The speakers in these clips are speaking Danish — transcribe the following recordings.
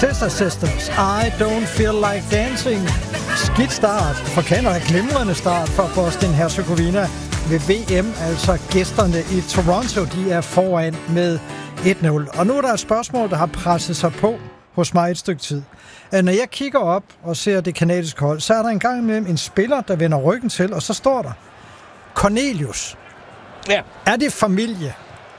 Sister Sisters, I Don't Feel Like Dancing. Skidt start for Canada, glimrende start for Bosnien-Herzegovina ved VM, altså gæsterne i Toronto, de er foran med 1-0. Og nu er der et spørgsmål, der har presset sig på hos mig et stykke tid. Når jeg kigger op og ser det kanadiske hold, så er der en gang imellem en spiller, der vender ryggen til, og så står der Cornelius. Ja. Er det familie?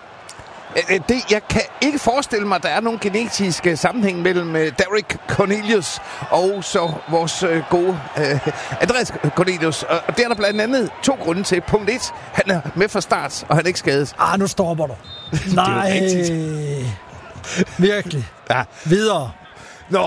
Jeg kan ikke forestille mig, at der er nogen genetiske sammenhæng mellem Derek Cornelius og så vores gode Andreas Cornelius. Og det er der blandt andet 2 grunde til. Punkt 1, han er med fra start, og han er ikke skadet. Nu stopper du. Nej, virkelig. Ja. Videre. Nå,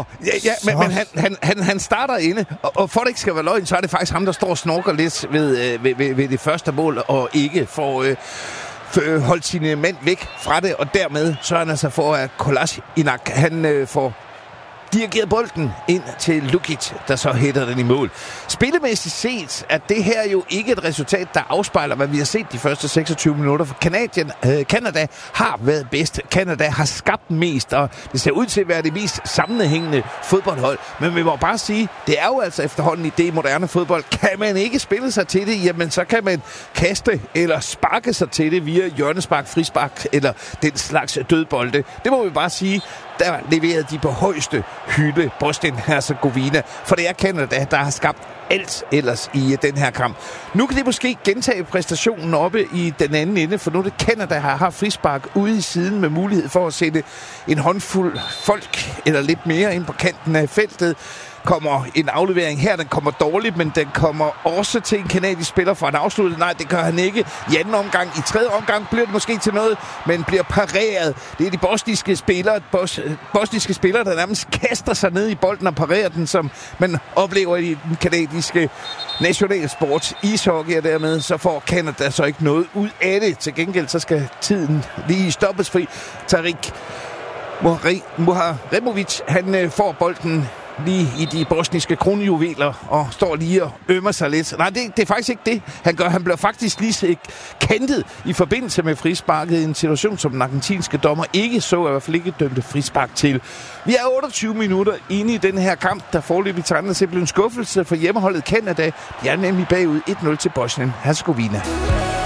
men han starter inde, og for det ikke skal være løgn, så er det faktisk ham, der står og snorker lidt ved det første mål, og ikke får holdt sine mænd væk fra det, og dermed så er han altså for, at Kolasinac, han får dirigeret bolden ind til Lukic, der så hætter den i mål. Spillemæssigt set er det her jo ikke et resultat, der afspejler, hvad vi har set de første 26 minutter, for Canada har været bedst. Canada har skabt mest, og det ser ud til at være det mest sammenhængende fodboldhold. Men vi må bare sige, det er jo altså efterhånden i det moderne fodbold. Kan man ikke spille sig til det, jamen så kan man kaste eller sparke sig til det via hjørnespark, frispark eller den slags dødbolde. Det må vi bare sige. Der leverede de på højeste hylde Bosnien-Herzegovina, for det er Canada, der har skabt alt ellers i den her kamp. Nu kan de måske gentage præstationen oppe i den anden ende, for nu er det Canada, der har frispark ude i siden med mulighed for at sætte en håndfuld folk eller lidt mere ind på kanten af feltet. Kommer en aflevering her, den kommer dårligt, men den kommer også til en kanadisk spiller for en afslutning. Nej, det gør han ikke. I anden omgang, i tredje omgang bliver det måske til noget, men bliver pareret. Det er de bosniske spillere, der nærmest kaster sig ned i bolden og parerer den, som man oplever i den kanadiske nationalsport ishockey, og dermed så får Canada så ikke noget ud af det. Til gengæld så skal tiden lige stoppes fri. Tarik Muharemovic, han får bolden lige i de bosniske kronjuveler og står lige og ømmer sig lidt. Nej, det er faktisk ikke det, han gør. Han bliver faktisk lige kantet i forbindelse med frisparket i en situation, som den argentinske dommer ikke så, i hvert fald ikke dømte frispark til. Vi er 28 minutter inde i den her kamp, der foreløbig tegner sig en skuffelse for hjemmeholdet Canada. De er nemlig bagud 1-0 til Bosnien-Herzegovina.